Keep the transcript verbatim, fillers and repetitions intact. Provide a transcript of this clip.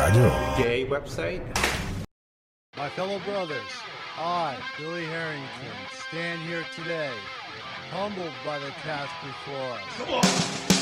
Radio. Gay website. My fellow brothers, I, Billy Harrington, stand here today, humbled by the task before us.